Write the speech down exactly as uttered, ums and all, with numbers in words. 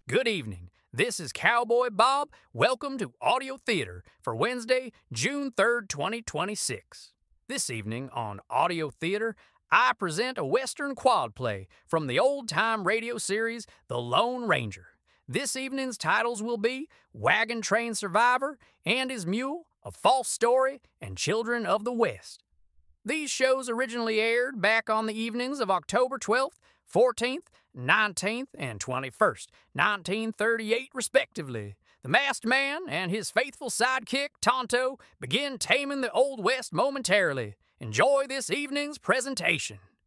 Good evening. This is Cowboy Bob. Welcome to Audio Theater for Wednesday, June third, twenty twenty-six. This evening on Audio Theater, I present a Western quad play from the old-time radio series The Lone Ranger. This evening's titles will be Wagon Train Survivor and His Mule, A False Story, and Children of the West. These shows originally aired back on the evenings of October twelfth, fourteenth, nineteenth, and twenty-first, nineteen thirty-eight, respectively. The masked man and his faithful sidekick, Tonto, begin taming the Old West momentarily. Enjoy this evening's presentation.